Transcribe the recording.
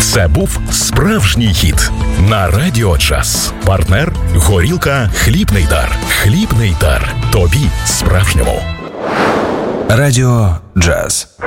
Це був справжній хіт на Радіо Джаз. Партнер – горілка «Хлібний дар». «Хлібний дар». Тобі справжньому. Радіо Джаз.